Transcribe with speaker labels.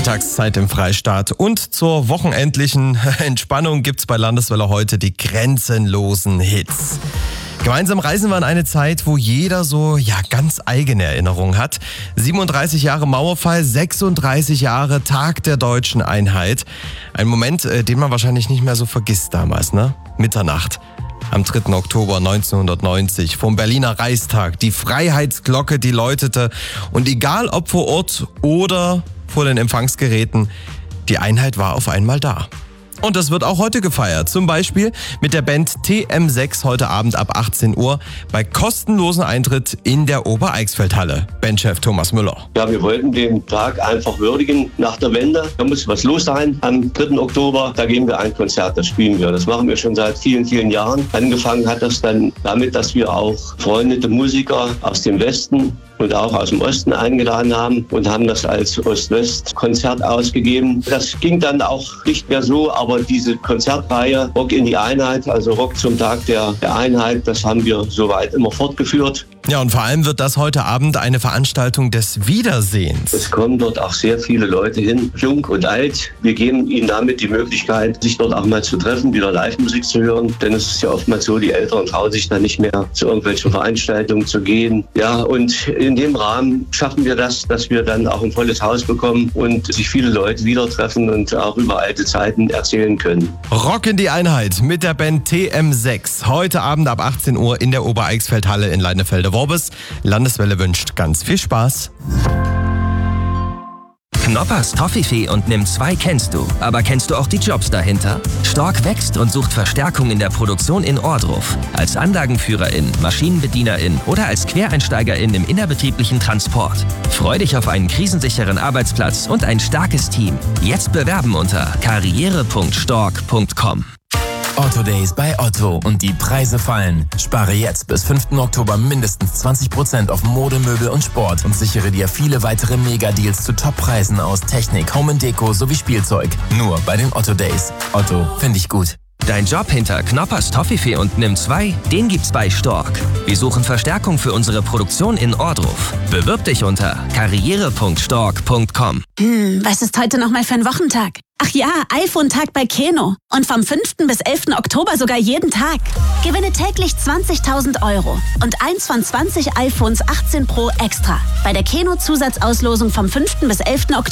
Speaker 1: Mittagszeit im Freistaat. Und zur wochenendlichen Entspannung gibt's bei Landeswelle heute die grenzenlosen Hits. Gemeinsam reisen wir in eine Zeit, wo jeder so ganz eigene Erinnerungen hat. 37 Jahre Mauerfall, 36 Jahre Tag der deutschen Einheit. Ein Moment, den man wahrscheinlich nicht mehr so vergisst damals, ne? Mitternacht. Am 3. Oktober 1990 vom Berliner Reichstag. Die Freiheitsglocke, die läutete. Und egal ob vor Ort oder vor den Empfangsgeräten, die Einheit war auf einmal da. Und das wird auch heute gefeiert. Zum Beispiel mit der Band TM6 heute Abend ab 18 Uhr bei kostenlosen Eintritt in der Obereichsfeldhalle. Bandchef Thomas Müller.
Speaker 2: Ja, wir wollten den Tag einfach würdigen nach der Wende. Da muss was los sein. Am 3. Oktober, da geben wir ein Konzert, das spielen wir. Das machen wir schon seit vielen, vielen Jahren. Angefangen hat das dann damit, dass wir auch befreundete Musiker aus dem Westen und auch aus dem Osten eingeladen haben und haben das als Ost-West-Konzert ausgegeben. Das ging dann auch nicht mehr so, aber diese Konzertreihe Rock in die Einheit, also Rock zum Tag der Einheit, das haben wir soweit immer fortgeführt.
Speaker 1: Ja, und vor allem wird das heute Abend eine Veranstaltung des Wiedersehens.
Speaker 2: Es kommen dort auch sehr viele Leute hin, jung und alt. Wir geben ihnen damit die Möglichkeit, sich dort auch mal zu treffen, wieder Live-Musik zu hören. Denn es ist ja oftmals so, die Älteren trauen sich dann nicht mehr zu irgendwelchen Veranstaltungen zu gehen. Ja, und in dem Rahmen schaffen wir das, dass wir dann auch ein volles Haus bekommen und sich viele Leute wieder treffen und auch über alte Zeiten erzählen können.
Speaker 1: Rock in die Einheit mit der Band TM6. Heute Abend ab 18 Uhr in der Obereichsfeldhalle in Leinefelde-Worbis. Landeswelle wünscht ganz viel Spaß.
Speaker 3: Knoppers Toffifee und Nimm 2 kennst du. Aber kennst du auch die Jobs dahinter? Stork wächst und sucht Verstärkung in der Produktion in Ohrdruf. Als Anlagenführerin, Maschinenbedienerin oder als Quereinsteigerin im innerbetrieblichen Transport. Freu dich auf einen krisensicheren Arbeitsplatz und ein starkes Team. Jetzt bewerben unter karriere.stork.com.
Speaker 4: Otto Days bei Otto und die Preise fallen. Spare jetzt bis 5. Oktober mindestens 20% auf Mode, Möbel und Sport und sichere dir viele weitere Megadeals zu Toppreisen aus Technik, Home & Deko sowie Spielzeug. Nur bei den Otto Days. Otto, finde ich gut.
Speaker 3: Dein Job hinter Knoppers Toffifee und Nimm 2, den gibt's bei Stork. Wir suchen Verstärkung für unsere Produktion in Ohrdruf. Bewirb dich unter karriere.stork.com.
Speaker 5: Was ist heute nochmal für ein Wochentag? Ach ja, iPhone-Tag bei Keno. Und vom 5. bis 11. Oktober sogar jeden Tag. Gewinne täglich 20.000 Euro und eins von 20 iPhones 18 Pro extra bei der Keno-Zusatzauslosung vom 5. bis 11. Oktober.